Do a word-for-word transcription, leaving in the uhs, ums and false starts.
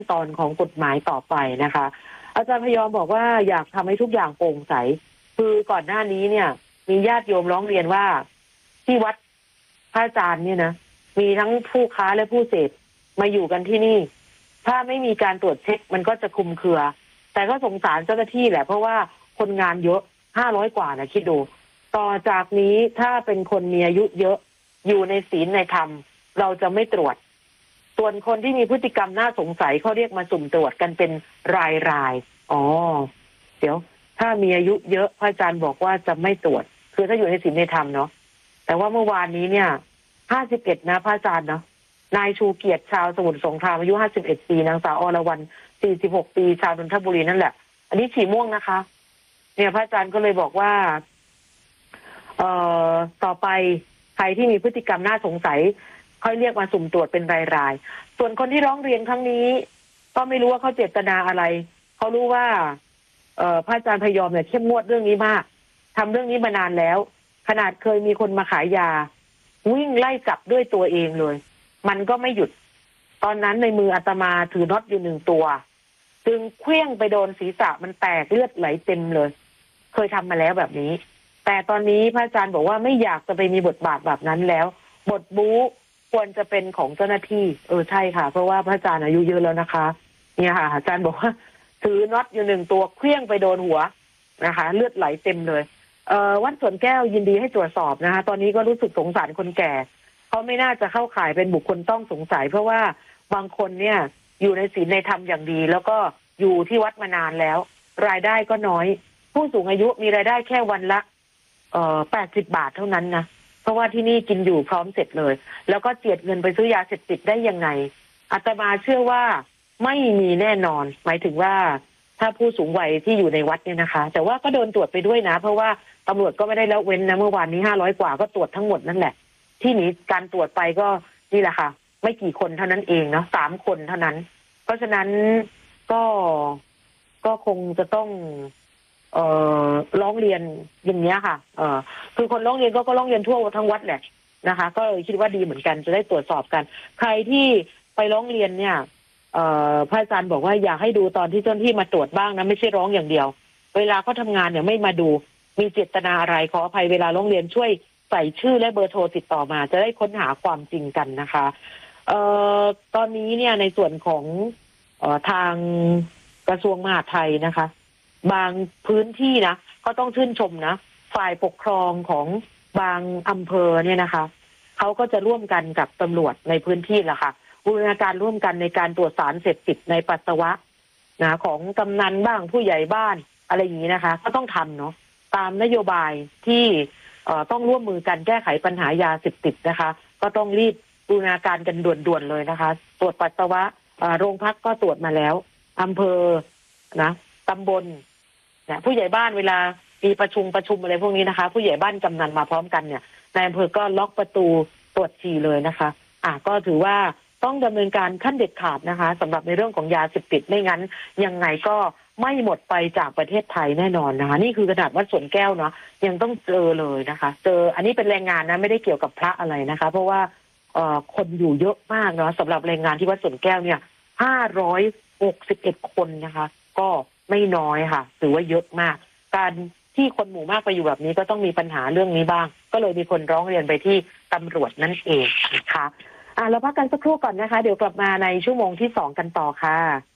ตอนของกฎหมายต่อไปนะคะอาจารย์พยอมบอกว่าอยากทำให้ทุกอย่างโปร่งใสคือก่อนหน้านี้เนี่ยมีญาติโยมร้องเรียนว่าที่วัดพระอาจารย์เนี่ยนะมีทั้งผู้ค้าและผู้เสพมาอยู่กันที่นี่ถ้าไม่มีการตรวจเช็คมันก็จะคลุมเครือแต่ก็สงสารเจ้าหน้าที่แหละเพราะว่าคนงานเยอะห้าร้อยกว่านะคิดดูต่อจากนี้ถ้าเป็นคนมีอายุเยอะอยู่ในศีลในธรรมเราจะไม่ตรวจส่วนคนที่มีพฤติกรรมน่าสงสัยเขาเรียกมาสุ่มตรวจกันเป็นรายรายอ๋อเดี๋ยวถ้ามีอายุเยอะพระอาจารย์บอกว่าจะไม่ตรวจคือถ้าอยู่ในศีลในธรรมเนาะแต่ว่าเมื่อวานนี้เนี่ยห้าสิบเอ็ดนะพระอาจารย์เนาะนายชูเกียรติชาวสมุทรสงครามอายุห้าสิบเอ็ดปีนางสาวอรวรรณสี่สิบหกปีชาวนนทบุรีนั่นแหละอันนี้ฉี่ม่วงนะคะเนี่ยพระอาจารย์ก็เลยบอกว่าเอ่อต่อไปใครที่มีพฤติกรรมน่าสงสัยค่อยเรียกมาสุ่มตรวจเป็นรายๆส่วนคนที่ร้องเรียนครั้งนี้ก็ไม่รู้ว่าเขาเจตนาอะไรเขารู้ว่าเอ่อพระอาจารย์พยอมเนี่ยเข้มงวดเรื่องนี้มากทำเรื่องนี้มานานแล้วขนาดเคยมีคนมาขายยาวิ่งไล่จับด้วยตัวเองเลยมันก็ไม่หยุดตอนนั้นในมืออาตมาถือน็อตอยู่หนึ่งตัวจึงเคลื่องไปโดนศีรษะมันแตกเลือดไหลเต็มเลยเคยทำมาแล้วแบบนี้แต่ตอนนี้พระอาจารย์บอกว่าไม่อยากจะไปมีบทบาทแบบนั้นแล้วบทบู๊ควรจะเป็นของเจ้าหน้าที่เออใช่ค่ะเพราะว่าพระอาจารย์อายุเยอะแล้วนะคะเนี่ยค่ะอาจารย์บอกว่าถือน็อตอยู่หนึ่งตัวเคลื่องไปโดนหัวนะคะเลือดไหลเต็มเลยเอ่อวัดสวนแก้วยินดีให้ตรวจสอบนะคะตอนนี้ก็รู้สึกสงสารคนแก่เขาไม่น่าจะเข้าข่ายเป็นบุคคลต้องสงสัยเพราะว่าบางคนเนี่ยอยู่ในศีลในธรรมอย่างดีแล้วก็อยู่ที่วัดมานานแล้วรายได้ก็น้อยผู้สูงอายุมีรายได้แค่วันละเอ่อแปดสิบบาทเท่านั้นนะเพราะว่าที่นี่กินอยู่พร้อมเสร็จเลยแล้วก็เจียดเงินไปซื้อยาเสพติดได้ยังไงอาตมาเชื่อว่าไม่มีแน่นอนหมายถึงว่าถ้าผู้สูงวัยที่อยู่ในวัดเนี่ยนะคะแต่ว่าก็โดนตรวจไปด้วยนะเพราะว่าตำรวจก็ไม่ได้ละเว้นนะเมื่อวานนี้ห้าร้อยกว่าก็ตรวจทั้งหมดนั่นแหละที่นี้การตรวจไปก็นี่แหละค่ะไม่กี่คนเท่านั้นเองเนาะสามคนเท่านั้นเพราะฉะนั้นก็ก็คงจะต้องเอ่อร้องเรียนอย่างเนี้ยค่ะเอ่อคือคนร้องเรียนก็ก็ร้องเรียนทั่วทั้งวัดแหละนะคะก็เลยคิดว่าดีเหมือนกันจะได้ตรวจสอบกันใครที่ไปร้องเรียนเนี่ยเอ่อพระอาจารย์บอกว่าอยากให้ดูตอนที่เจ้าหน้าที่มาตรวจบ้างนะไม่ใช่ร้องอย่างเดียวเวลาเขาทำงานเนี่ยไม่มาดูมีเจตนาอะไรขออภัยเวลาร้องเรียนช่วยใส่ชื่อและเบอร์โทรติดต่อมาจะได้ค้นหาความจริงกันนะคะเอ่อตอนนี้เนี่ยในส่วนของเอ่อทางกระทรวงมหาดไทยนะคะบางพื้นที่นะก็ต้องชื่นชมนะฝ่ายปกครองของบางอำเภอเนี่ยนะคะเขาก็จะร่วมกันกับตำรวจในพื้นที่แหละค่ะบูรณาการร่วมกันในการตรวจสารเสพติดในปัสสาวะนะของกำนันบ้างผู้ใหญ่บ้านอะไรอย่างนี้นะคะก็ต้องทำเนาะตามนโยบายที่เอ่อต้องร่วมมือกันแก้ไขปัญหายาเสพติดนะคะก็ต้องรีบบูรณาการกันด่วนๆเลยนะคะตรวจปัสสาวะโรงพักก็ตรวจมาแล้วอำเภอนะตำบลเนี่ยผู้ใหญ่บ้านเวลามีประชุมประชุมอะไรพวกนี้นะคะผู้ใหญ่บ้านกำนันมาพร้อมกันเนี่ยนายอำเภอก็ล็อกประตูตรวจฉี่เลยนะคะอ่ะก็ถือว่าต้องดำเนินการขั้นเด็ดขาดนะคะสำหรับในเรื่องของยาเสพติดไม่งั้นยังไงก็ไม่หมดไปจากประเทศไทยแน่นอนนะคะนี่คือขนาดวัดสวนแก้วเนาะยังต้องเจอเลยนะคะเจออันนี้เป็นแรงงานนะไม่ได้เกี่ยวกับพระอะไรนะคะเพราะว่าเอ่อคนอยู่เยอะมากเนาะสำหรับแรงงานที่วัดสวนแก้วเนี่ยห้าร้อยหกสิบเอ็ดคนนะคะก็ไม่น้อยค่ะถือว่าเยอะมากการที่คนหมู่มากไปอยู่แบบนี้ก็ต้องมีปัญหาเรื่องนี้บ้างก็เลยมีคนร้องเรียนไปที่ตำรวจนั่นเองนะคะอ่ะเราพักกันสักครู่ก่อนนะคะเดี๋ยวกลับมาในชั่วโมงที่สองกันต่อค่ะ